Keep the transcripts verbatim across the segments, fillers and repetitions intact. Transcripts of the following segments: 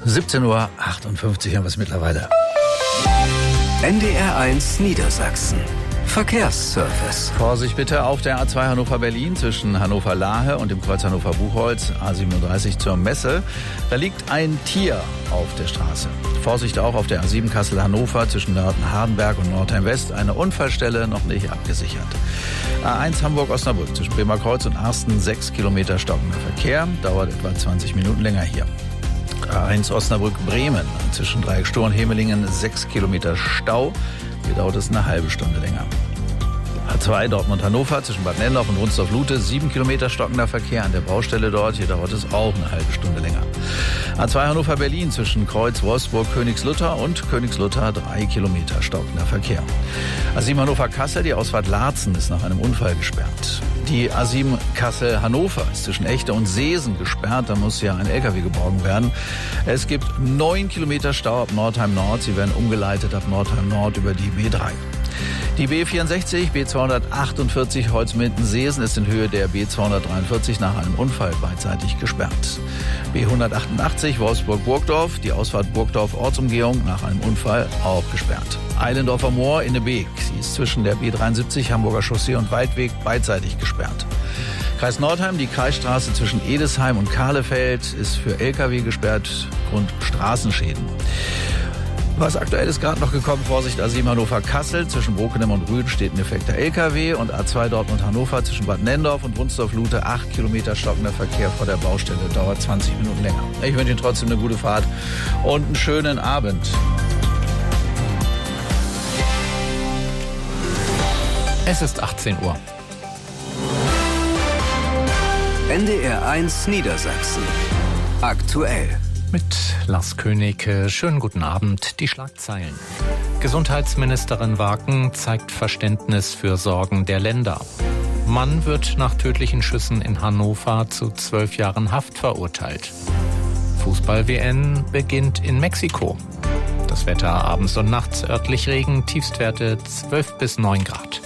siebzehn Uhr achtundfünfzig haben wir es mittlerweile. N D R eins Niedersachsen. Verkehrsservice. Vorsicht bitte auf der A zwei Hannover-Berlin zwischen Hannover-Lahe und dem Kreuz Hannover-Buchholz, A siebenunddreißig zur Messe. Da liegt ein Tier auf der Straße. Vorsicht auch auf der A sieben Kassel-Hannover zwischen Nörten-Hardenberg und Nordheim-West. Eine Unfallstelle noch nicht abgesichert. A eins Hamburg-Osnabrück zwischen Bremer Kreuz und Arsten, sechs Kilometer stockender Verkehr. Dauert etwa zwanzig Minuten länger hier. A eins Osnabrück-Bremen zwischen Dreieck-Stur und Hemelingen, sechs Kilometer Stau. Hier dauert es eine halbe Stunde länger. A zwei Dortmund-Hannover zwischen Bad Nennendorf und Wunsdorf-Lute, sieben Kilometer stockender Verkehr an der Baustelle dort. Hier dauert es auch eine halbe Stunde länger. A zwei Hannover-Berlin zwischen Kreuz, Wolfsburg, Königslutter und Königslutter, drei Kilometer stockender Verkehr. A sieben Hannover-Kassel, die Ausfahrt Laatzen ist nach einem Unfall gesperrt. Die A sieben Kassel-Hannover ist zwischen Echte und Seesen gesperrt. Da muss ja ein L K W geborgen werden. Es gibt neun Kilometer Stau ab Nordheim Nord. Sie werden umgeleitet ab Nordheim Nord über die B drei. Die B vierundsechzig, B zweihundertachtundvierzig Holzminden-Seesen ist in Höhe der B zweihundertdreiundvierzig nach einem Unfall beidseitig gesperrt. B hundertachtundachtzig Wolfsburg-Burgdorf, die Ausfahrt Burgdorf-Ortsumgehung nach einem Unfall auch gesperrt. Eilendorfer Moor in der Beek, sie ist zwischen der B dreiundsiebzig Hamburger Chaussee und Waldweg beidseitig gesperrt. Kreis Nordheim, die Kreisstraße zwischen Edesheim und Kahlefeld ist für L K W gesperrt, Grund Straßenschäden. Was aktuell ist gerade noch gekommen, Vorsicht A sieben Hannover-Kassel, zwischen Brokenem und Rüden steht ein defekter L K W und A zwei Dortmund-Hannover zwischen Bad Nennendorf und Wunsdorf-Lute, acht Kilometer stockender Verkehr vor der Baustelle, dauert zwanzig Minuten länger. Ich wünsche Ihnen trotzdem eine gute Fahrt und einen schönen Abend. Es ist achtzehn Uhr. N D R eins Niedersachsen. Aktuell. Mit Lars König. Schönen guten Abend. Die Schlagzeilen. Gesundheitsministerin Waken zeigt Verständnis für Sorgen der Länder. Mann wird nach tödlichen Schüssen in Hannover zu zwölf Jahren Haft verurteilt. Fußball-W M beginnt in Mexiko. Das Wetter abends und nachts örtlich Regen, Tiefstwerte zwölf bis neun Grad.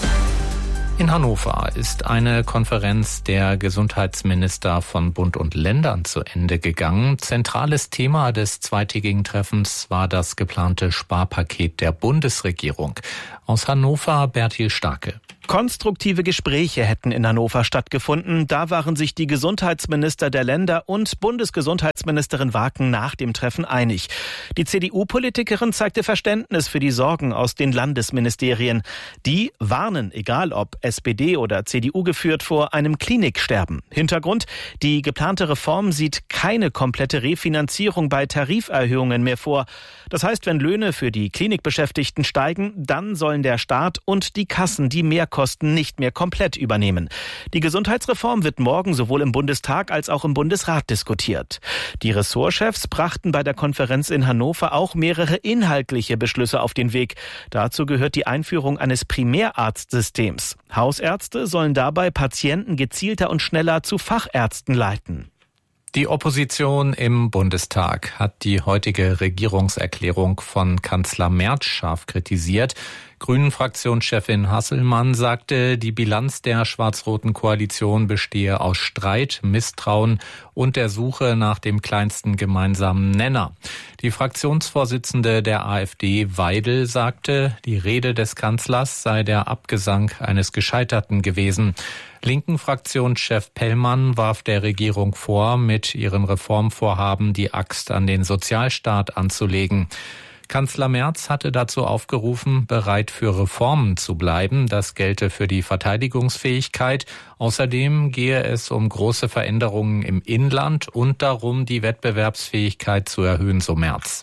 In Hannover ist eine Konferenz der Gesundheitsminister von Bund und Ländern zu Ende gegangen. Zentrales Thema des zweitägigen Treffens war das geplante Sparpaket der Bundesregierung. Aus Hannover Bertil Starke. Konstruktive Gespräche hätten in Hannover stattgefunden. Da waren sich die Gesundheitsminister der Länder und Bundesgesundheitsministerin Waken nach dem Treffen einig. Die C D U-Politikerin zeigte Verständnis für die Sorgen aus den Landesministerien. Die warnen, egal ob S P D oder C D U geführt, vor einem Kliniksterben. Hintergrund: Die geplante Reform sieht keine komplette Refinanzierung bei Tariferhöhungen mehr vor. Das heißt, wenn Löhne für die Klinikbeschäftigten steigen, dann sollen der Staat und die Kassen die Mehrkosten nicht mehr komplett übernehmen. Die Gesundheitsreform wird morgen sowohl im Bundestag als auch im Bundesrat diskutiert. Die Ressortchefs brachten bei der Konferenz in Hannover auch mehrere inhaltliche Beschlüsse auf den Weg. Dazu gehört die Einführung eines Primärarztsystems. Hausärzte sollen dabei Patienten gezielter und schneller zu Fachärzten leiten. Die Opposition im Bundestag hat die heutige Regierungserklärung von Kanzler Merz scharf kritisiert. Grünen-Fraktionschefin Hasselmann sagte, die Bilanz der schwarz-roten Koalition bestehe aus Streit, Misstrauen und der Suche nach dem kleinsten gemeinsamen Nenner. Die Fraktionsvorsitzende der AfD, Weidel, sagte, die Rede des Kanzlers sei der Abgesang eines Gescheiterten gewesen. Linken Fraktionschef Pellmann warf der Regierung vor, mit ihrem Reformvorhaben die Axt an den Sozialstaat anzulegen. Kanzler Merz hatte dazu aufgerufen, bereit für Reformen zu bleiben. Das gelte für die Verteidigungsfähigkeit. Außerdem gehe es um große Veränderungen im Inland und darum, die Wettbewerbsfähigkeit zu erhöhen, so Merz.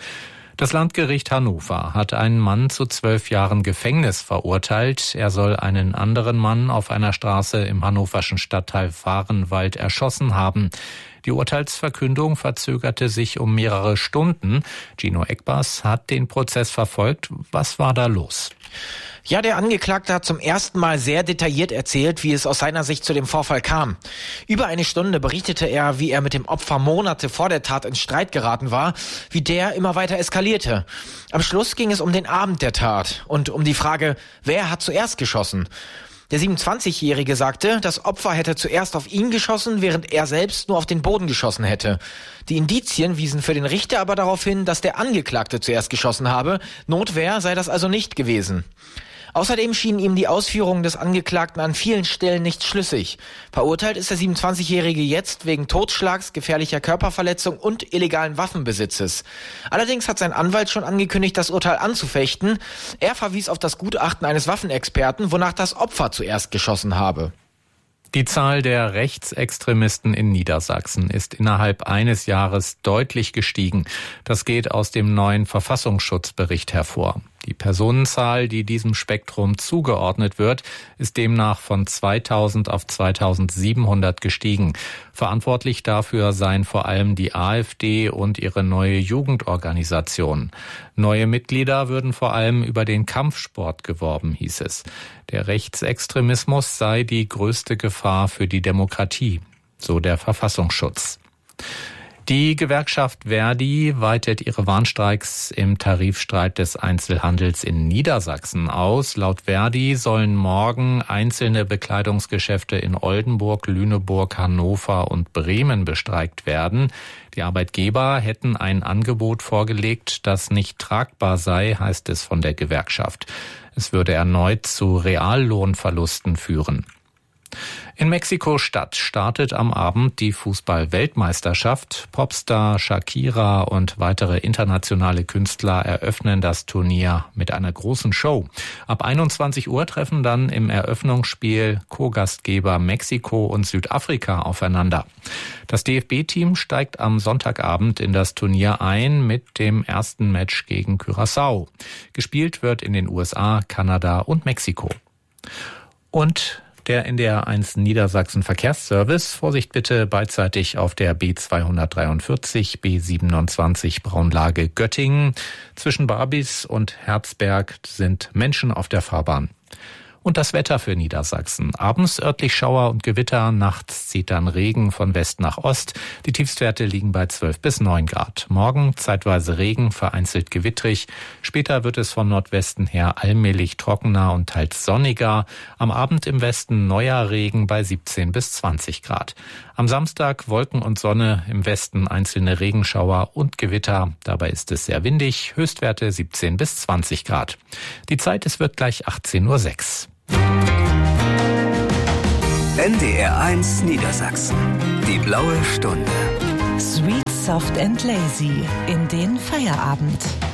Das Landgericht Hannover hat einen Mann zu zwölf Jahren Gefängnis verurteilt. Er soll einen anderen Mann auf einer Straße im hannoverschen Stadtteil Vahrenwald erschossen haben. Die Urteilsverkündung verzögerte sich um mehrere Stunden. Gino Eckbars hat den Prozess verfolgt. Was war da los? Ja, der Angeklagte hat zum ersten Mal sehr detailliert erzählt, wie es aus seiner Sicht zu dem Vorfall kam. Über eine Stunde berichtete er, wie er mit dem Opfer Monate vor der Tat in Streit geraten war, wie der immer weiter eskalierte. Am Schluss ging es um den Abend der Tat und um die Frage, wer hat zuerst geschossen? Der siebenundzwanzigjährige sagte, das Opfer hätte zuerst auf ihn geschossen, während er selbst nur auf den Boden geschossen hätte. Die Indizien wiesen für den Richter aber darauf hin, dass der Angeklagte zuerst geschossen habe. Notwehr sei das also nicht gewesen. Außerdem schienen ihm die Ausführungen des Angeklagten an vielen Stellen nicht schlüssig. Verurteilt ist der siebenundzwanzigjährige jetzt wegen Totschlags, gefährlicher Körperverletzung und illegalen Waffenbesitzes. Allerdings hat sein Anwalt schon angekündigt, das Urteil anzufechten. Er verwies auf das Gutachten eines Waffenexperten, wonach das Opfer zuerst geschossen habe. Die Zahl der Rechtsextremisten in Niedersachsen ist innerhalb eines Jahres deutlich gestiegen. Das geht aus dem neuen Verfassungsschutzbericht hervor. Die Personenzahl, die diesem Spektrum zugeordnet wird, ist demnach von zweitausend auf zweitausendsiebenhundert gestiegen. Verantwortlich dafür seien vor allem die AfD und ihre neue Jugendorganisation. Neue Mitglieder würden vor allem über den Kampfsport geworben, hieß es. Der Rechtsextremismus sei die größte Gefahr für die Demokratie, so der Verfassungsschutz. Die Gewerkschaft Verdi weitet ihre Warnstreiks im Tarifstreit des Einzelhandels in Niedersachsen aus. Laut Verdi sollen morgen einzelne Bekleidungsgeschäfte in Oldenburg, Lüneburg, Hannover und Bremen bestreikt werden. Die Arbeitgeber hätten ein Angebot vorgelegt, das nicht tragbar sei, heißt es von der Gewerkschaft. Es würde erneut zu Reallohnverlusten führen. In Mexiko-Stadt startet am Abend die Fußball-Weltmeisterschaft. Popstar Shakira und weitere internationale Künstler eröffnen das Turnier mit einer großen Show. Ab einundzwanzig Uhr treffen dann im Eröffnungsspiel Co-Gastgeber Mexiko und Südafrika aufeinander. Das D F B-Team steigt am Sonntagabend in das Turnier ein mit dem ersten Match gegen Curaçao. Gespielt wird in den U S A, Kanada und Mexiko. Und der N D R eins Niedersachsen Verkehrsservice. Vorsicht bitte beidseitig auf der B zweihundertdreiundvierzig, B siebenundzwanzig Braunlage Göttingen. Zwischen Barbis und Herzberg sind Menschen auf der Fahrbahn. Und das Wetter für Niedersachsen. Abends örtlich Schauer und Gewitter, nachts zieht dann Regen von West nach Ost. Die Tiefstwerte liegen bei zwölf bis neun Grad. Morgen zeitweise Regen, vereinzelt gewittrig. Später wird es von Nordwesten her allmählich trockener und teils sonniger. Am Abend im Westen neuer Regen bei siebzehn bis zwanzig Grad. Am Samstag Wolken und Sonne, im Westen einzelne Regenschauer und Gewitter. Dabei ist es sehr windig, Höchstwerte siebzehn bis zwanzig Grad. Die Zeit, es wird gleich achtzehn Uhr sechs. N D R eins Niedersachsen. Die blaue Stunde. Sweet, soft and lazy in den Feierabend.